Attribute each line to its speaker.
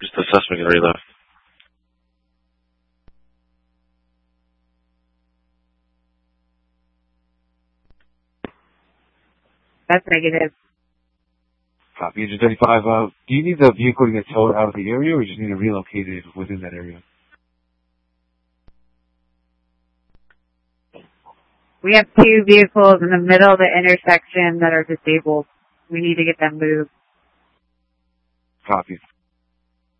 Speaker 1: Just the suspect already left.
Speaker 2: That's negative.
Speaker 3: Copy. Agent 35, do you need the vehicle to get towed out of the area, or you just need to relocate it within that area?
Speaker 2: We have 2 vehicles in the middle of the intersection that are disabled. We need to get them moved.
Speaker 3: Copy.